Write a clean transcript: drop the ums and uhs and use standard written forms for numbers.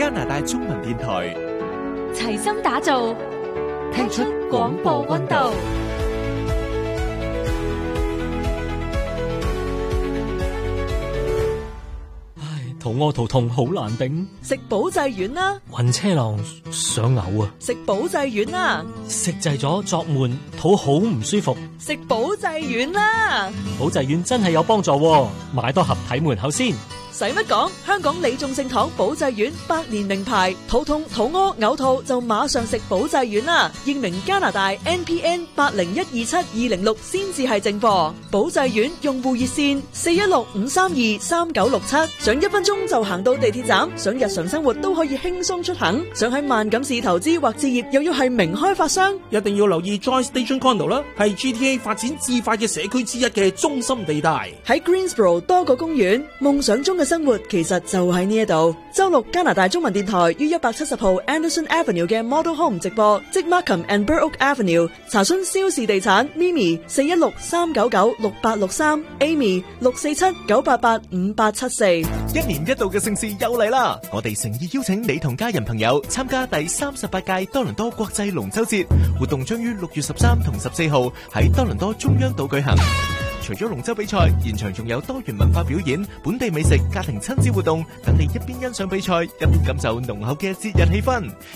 加拿大中文電台， 齊心打造，聽出廣播溫度。 肚屙肚痛好難頂， 食保濟丸啦。 暈車浪想嘔啊！ 食保濟丸啦。 食滯咗作悶，肚好唔舒服。 食保濟丸啦。 保濟丸真係有幫助喎，買多盒睇門口先。 使乜講？香港李眾聖堂保濟丸100年名牌，肚痛、肚屙、嘔吐就馬上食保濟丸啦。英明加拿大 NPN 80127206先至係正貨。保濟丸用戶熱線416-532-3967，上1分鐘就行到地鐵站。想日常生活都可以輕鬆出行。想喺萬錦市投資或置業，又要係名開發商， 一定要留意 Joy Station Condo 啦，係 GTA 發展至快嘅社區之一嘅中心地帶。 喺 Greensboro 多個公園，夢想中嘅生活其實就喺呢一度。周六加拿大中文電台於170號 Anderson Avenue 嘅 Model Home 直播，即 Markham and Burrock Avenue。查詢蕭氏地產 Mimi 416-399-6863 Amy 647-988-5874。 一年一度嘅盛事又嚟啦！我哋誠意邀請你同家人朋友參加第38屆多倫多國際龍舟節活動，將於6月13同14號喺多倫多中央島舉行。除咗龍舟比賽，現場仲有多元文化表演、本地美食、家庭親子活動，等你一邊欣賞比賽，一邊感受濃厚嘅節日氣氛。